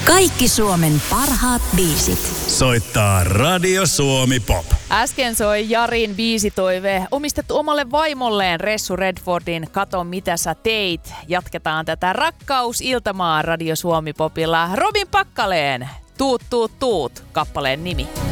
Kaikki Suomen parhaat biisit. Soittaa Radio Suomi Pop. Äsken soi Jarin biisitoive omistettu omalle vaimolleen Ressu Redfordin Kato mitä sä teit. Jatketaan tätä rakkausiltamaa Radio Suomi Popilla Robin Pakkaleen Tuut tuut tuut kappaleen nimi.